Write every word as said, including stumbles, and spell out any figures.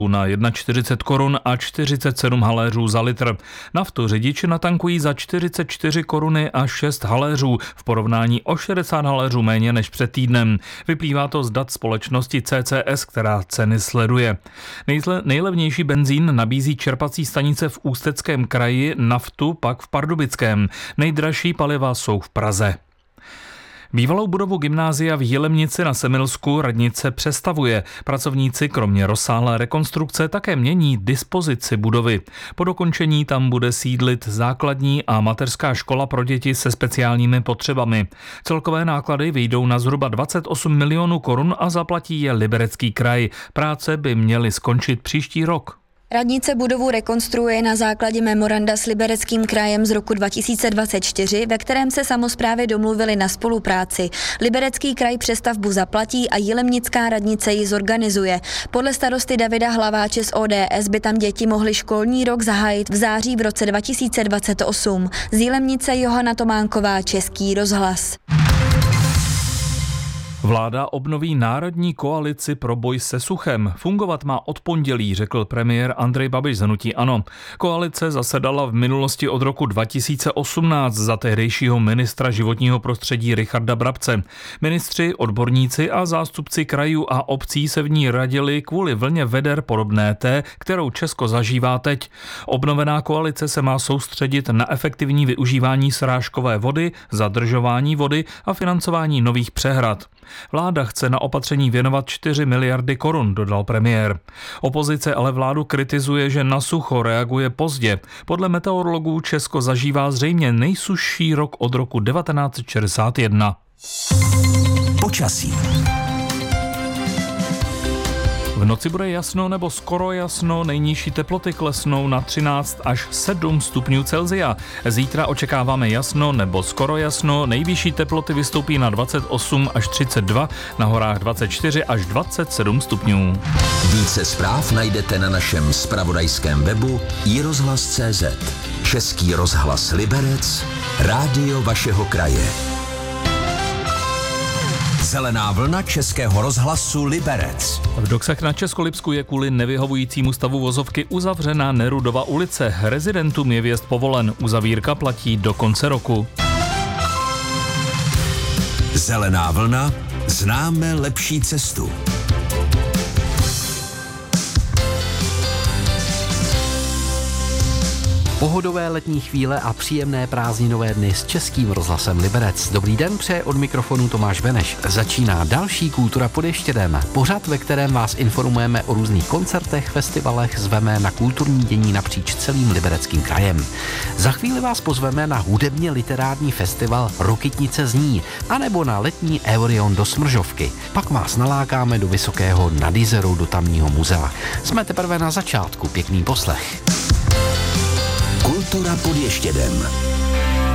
na čtyřicet jedna korun a čtyřicet sedm haléřů za litr. Naftu řidiči natankují za čtyřicet čtyři koruny a šest haléřů, v porovnání o šedesát haléřů méně než před týdnem. Vyplývá to z dat společnosti C C S, která ceny sleduje. Nejle, nejlevnější benzín nabízí čerpací stanice v Ústeckém kraji, naftu pak v Pardubickém. Nejdražší paliva jsou v Praze. Bývalou budovu gymnázia v Jilemnici na Semilsku radnice přestavuje. Pracovníci kromě rozsáhlé rekonstrukce také mění dispozici budovy. Po dokončení tam bude sídlit základní a mateřská škola pro děti se speciálními potřebami. Celkové náklady vyjdou na zhruba dvacet osm milionů korun a zaplatí je Liberecký kraj. Práce by měly skončit příští rok. Radnice budovu rekonstruuje na základě memoranda s Libereckým krajem z roku dva tisíce dvacet čtyři, ve kterém se samosprávy domluvily na spolupráci. Liberecký kraj přestavbu zaplatí a Jilemnická radnice ji zorganizuje. Podle starosty Davida Hlaváče z O D S by tam děti mohly školní rok zahájit v září v roce dva tisíce dvacet osm. Z Jilemnice Johana Tománková, Český rozhlas. Vláda obnoví národní koalici pro boj se suchem. Fungovat má od pondělí, řekl premiér Andrej Babiš z hnutí ANO. Koalice zasedala v minulosti od roku dva tisíce osmnáct za tehdejšího ministra životního prostředí Richarda Brabce. Ministři, odborníci a zástupci krajů a obcí se v ní radili kvůli vlně veder podobné té, kterou Česko zažívá teď. Obnovená koalice se má soustředit na efektivní využívání srážkové vody, zadržování vody a financování nových přehrad. Vláda chce na opatření věnovat čtyři miliardy korun, dodal premiér. Opozice ale vládu kritizuje, že na sucho reaguje pozdě. Podle meteorologů Česko zažívá zřejmě nejsušší rok od roku devatenáct set šedesát jedna. Počasí. V noci bude jasno nebo skoro jasno, nejnižší teploty klesnou na třináct až sedm stupňů Celsia. Zítra očekáváme jasno nebo skoro jasno, nejvyšší teploty vystoupí na dvacet osm až třicet dva, na horách dvacet čtyři až dvacet sedm stupňů. Více zpráv najdete na našem zpravodajském webu i rozhlas tečka cé zet. Český rozhlas Liberec, rádio vašeho kraje. Zelená vlna Českého rozhlasu Liberec. V Doksech na Českolipsku je kvůli nevyhovujícímu stavu vozovky uzavřená Nerudova ulice. Rezidentům je vjezd povolen. Uzavírka platí do konce roku. Zelená vlna, známe lepší cestu. Pohodové letní chvíle a příjemné prázdninové dny s Českým rozhlasem Liberec. Dobrý den, přeje od mikrofonu Tomáš Beneš. Začíná další Kultura pod Ještědem. Pořad, ve kterém vás informujeme o různých koncertech, festivalech, zveme na kulturní dění napříč celým Libereckým krajem. Za chvíli vás pozveme na hudebně literární festival Rokytnice zní, anebo na letní Eurion do Smržovky. Pak vás nalákáme do Vysokého nad Jizerou do tamního muzea. Jsme teprve na začátku, pěkný poslech. Kultura pod Ještědem.